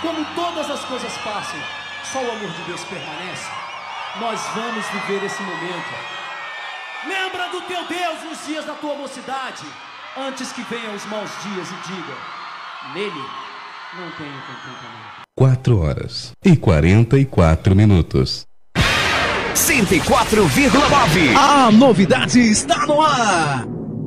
Como todas as coisas passam, só o amor de Deus permanece. Nós vamos viver esse momento. Lembra do teu Deus nos dias da tua mocidade, antes que venham os maus dias e diga: nele não tenho contentamento. 4h44. 104,9. A novidade está no ar.